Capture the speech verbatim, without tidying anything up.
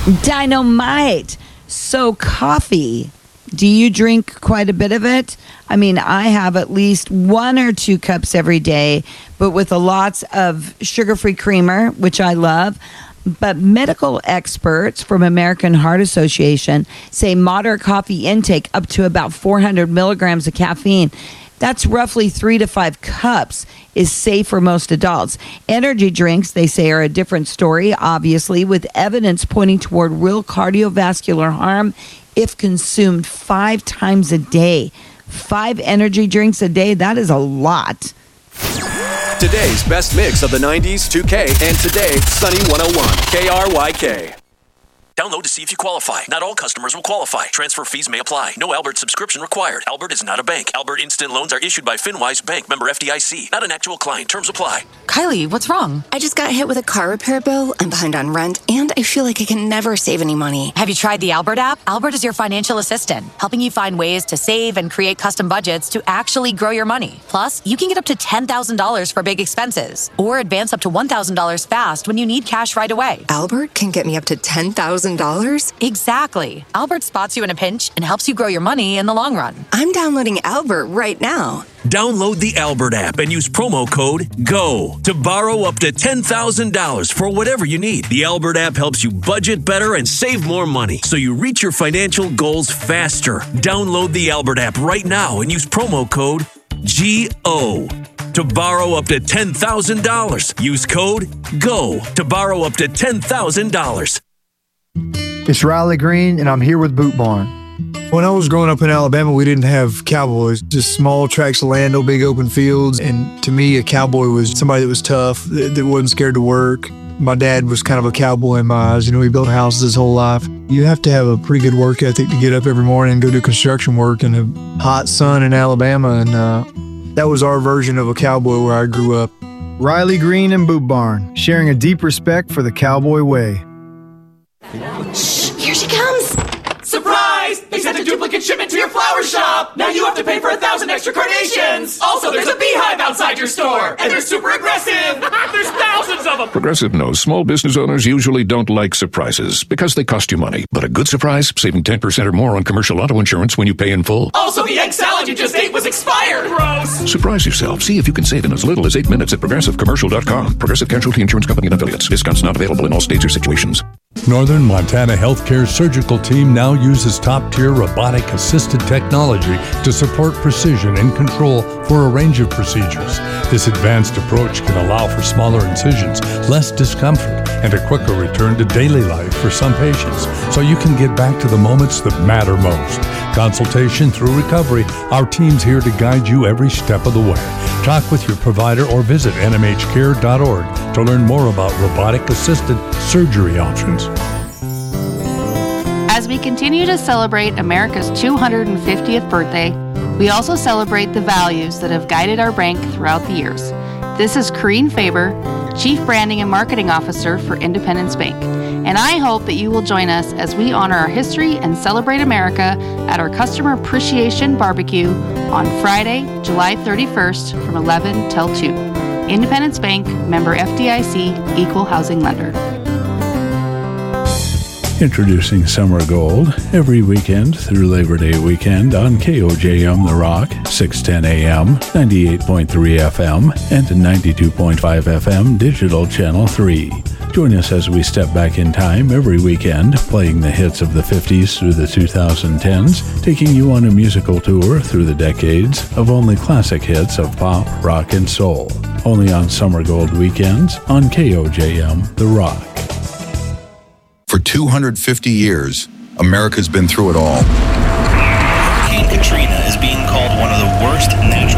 Dynamite. So coffee, do you drink quite a bit of it? I mean, I have at least one or two cups every day, but with a lots of sugar-free creamer, which I love. But medical experts from American Heart Association say moderate coffee intake up to about four hundred milligrams of caffeine, that's roughly three to five cups, is safe for most adults. Energy drinks, they say, are a different story, obviously, with evidence pointing toward real cardiovascular harm if consumed five times a day. Five energy drinks a day, that is a lot. Today's best mix of the nineties, two K, and today, Sunny one oh one, K R Y K. Download to see if you qualify. Not all customers will qualify. Transfer fees may apply. No Albert subscription required. Albert is not a bank. Albert Instant Loans are issued by FinWise Bank, member F D I C. Not an actual client. Terms apply. Kylie, what's wrong? I just got hit with a car repair bill. I'm behind on rent, and I feel like I can never save any money. Have you tried the Albert app? Albert is your financial assistant, helping you find ways to save and create custom budgets to actually grow your money. Plus, you can get up to ten thousand dollars for big expenses, or advance up to one thousand dollars fast when you need cash right away. Albert can get me up to ten thousand dollars? Exactly. Albert spots you in a pinch and helps you grow your money in the long run. I'm downloading Albert right now. Download the Albert app and use promo code GO to borrow up to ten thousand dollars for whatever you need. The Albert app helps you budget better and save more money so you reach your financial goals faster. Download the Albert app right now and use promo code G O to borrow up to ten thousand dollars. Use code GO to borrow up to ten thousand dollars. It's Riley Green, and I'm here with Boot Barn. When I was growing up in Alabama, we didn't have cowboys, just small tracts of land, no big open fields. And to me, a cowboy was somebody that was tough, that, that wasn't scared to work. My dad was kind of a cowboy in my eyes. You know, he built houses his whole life. You have to have a pretty good work ethic to get up every morning and go do construction work in a hot sun in Alabama. And uh, that was our version of a cowboy where I grew up. Riley Green and Boot Barn, sharing a deep respect for the cowboy way. Shh, here she comes. Surprise! They sent a duplicate shipment to your flower shop! Now you have to pay for a thousand extra carnations! Also, there's a beehive outside your store! And they're super aggressive! There's thousands of them! Progressive knows small business owners usually don't like surprises because they cost you money. But a good surprise, saving ten percent or more on commercial auto insurance when you pay in full. Also, the egg salad you just ate was expired! Gross! Surprise yourself. See if you can save in as little as eight minutes at progressive commercial dot com. Progressive Casualty Insurance Company and affiliates. Discounts not available in all states or situations. Northern Montana Healthcare surgical team now uses top-tier robotic-assisted technology to support precision and control for a range of procedures. This advanced approach can allow for smaller incisions, less discomfort, and a quicker return to daily life for some patients, so you can get back to the moments that matter most. Consultation through recovery, our team's here to guide you every step of the way. Talk with your provider or visit N M H care dot org to learn more about robotic-assisted surgery options. As we continue to celebrate America's two hundred fiftieth birthday, we also celebrate the values that have guided our bank throughout the years. This is Corrine Faber, Chief Branding and Marketing Officer for Independence Bank, and I hope that you will join us as we honor our history and celebrate America at our Customer Appreciation Barbecue on Friday, July thirty-first from eleven till two. Independence Bank, member F D I C, equal housing lender. Introducing Summer Gold every weekend through Labor Day weekend on K O J M The Rock, six ten A M, ninety-eight point three F M, and ninety-two point five F M Digital Channel three. Join us as we step back in time every weekend, playing the hits of the fifties through the twenty tens, taking you on a musical tour through the decades of only classic hits of pop, rock, and soul. Only on Summer Gold weekends on K O J M The Rock. For two hundred fifty years, America's been through it all. Hurricane Katrina is being called one of the worst natural